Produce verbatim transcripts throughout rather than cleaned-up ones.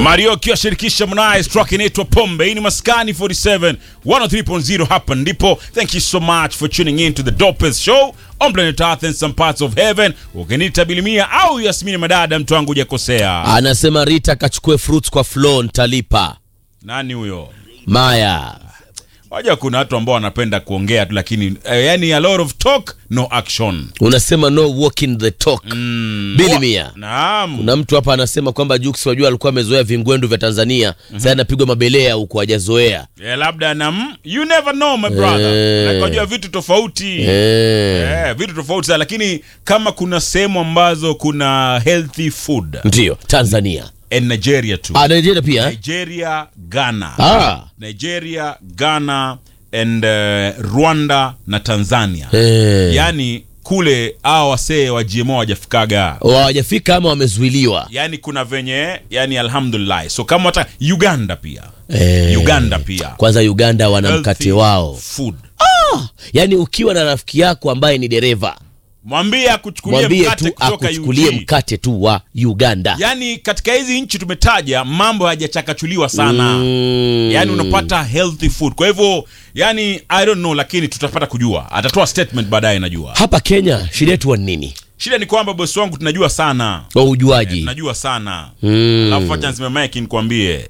Mario kiwashirikisha Mnae, stroke inaitwa Pombe. Hii ni Maskani forty-seven one oh three point zero hapa ndipo. Thank you so much for tuning in to the dopest show on planet Earth and some parts of heaven. Ukinita Bilimia au Yasmini Madada, mtu wangu hujakosea. Anasema Rita kachukue fruits kwa Flo nitalipa. Nani huyo? Maya. Waja kuna watu ambao wanapenda kuongea tu lakini eh, yani a lot of talk no action. Unasema no walking the talk. Mm. Bilimia. Naam. Kuna mtu hapa anasema kwamba Jux wajua alikuwa amezoea vingwendu vya Tanzania. Mm-hmm. Sasa anapigwa mabelea huko hajazoea. Yeah, labda na mm, you never know my brother. Eh. Na kujua vitu tofauti. Eh. Eh, vitu tofauti lakini kama kuna sehemu ambazo kuna healthy food. Ndio, Tanzania. And Nigeria too. Ah, Nigeria pia. Nigeria, Ghana. Ah. Nigeria, Ghana and uh, Rwanda na Tanzania. Eh. Yani kule hao wasee wa G M O hawajafikaga. Hawajafika ama wamezuiliwa. Yani kuna venye, yani alhamdulillah. So kama hata Uganda pia. Eh. Uganda pia. Kwanza Uganda wana mkate wao. Food. Ah, yani ukiwa na rafiki yako ambaye ni dereva, mwambie akuchukulie mkate kutoka akuchukulie mkate tu wa Uganda. Yani katika hizi nchi tumetaja mambo hayajachakachuliwa sana. Mm. Yani unapata healthy food. Kwa hivyo yani I don't know lakini tutapata kujua. Atatoa statement baadaye najua. Hapa Kenya shida yetu ni nini? Shida ni kwamba boss wangu tunajua sana. Kwa ujuaji. Eh, tunajua sana. Mm. Alafu acha nisimame mike nikwambie.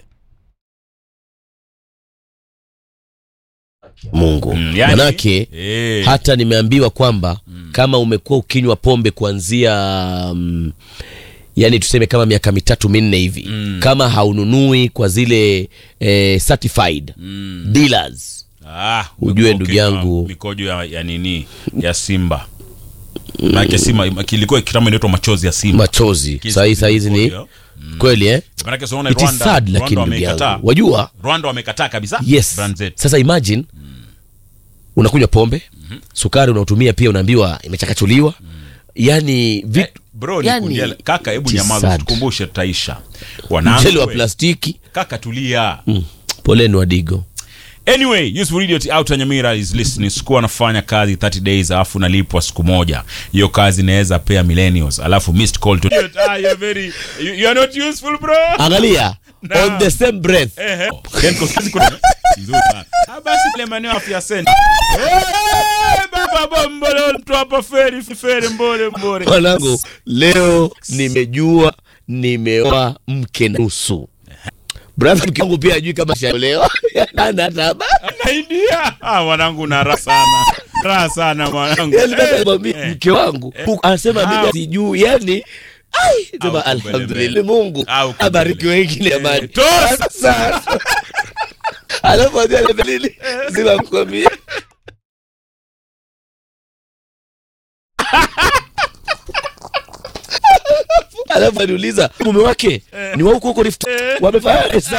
Mungu. Mm, yani, manake eh, hata nimeambiwa kwamba mm, kama umekuwa ukinywa pombe kuanzia um, yani tuseme kama miaka mitatu minne hivi, mm, kama haununui kwa zile eh, certified mm, dealers, ah, ujue ndugu yangu mikojo ya, ya nini ya Simba. Mm. Maana Simba kilikuwa kitamo inaitwa machozi ya Simba. Machozi. Sasa sasa hizi ni mm, kweli eh? Maana unaona Rwanda, sad, Rwanda wamekataa. Wajua? Rwanda wamekataa kabisa. Yes. Sasa imagine mm, unakunywa pombe, mm-hmm, sukari unaotumia pia unaambiwa imechakachuliwa. Mm. Yani vitu eh, bro yani, ni kundia, kaka hebu nyamaza tukumbushe tutaisha. Wanangu mchele wa plastiki. Kaka tulia. Mm. Poleni wadigo. Anyway, Useful Idiot out Nyamira is listening. Sikuwa nafanya kazi thirty days alafu nalipwa siku moja. Hiyo kazi inaweza pea millennials. Alafu missed call to ah, you're very you, you are not useful bro. Angalia no, on the same breath. Eh eh. Ken kosi kuna nzuri sana. Ah basi ile maneno afya send. Eh baba bombolo mtu hapa feri feri mbole mbole. Wanangu leo nimejua nimeoa mke nusu. Brother mke wangu pia ajui kama shaolewa. Ana hata anaidia. Ah mwanangu na raha sana. Raha sana mwanangu. Yaani eh, mke wangu eh, anasema mimi sijui yani ai sema alhamdulillah Mungu abariki wengine amani. Sasa alafu ndio dalili zima mkwambia. Alafu aliuliza mume wake ni wa huko huko Rift wamefanya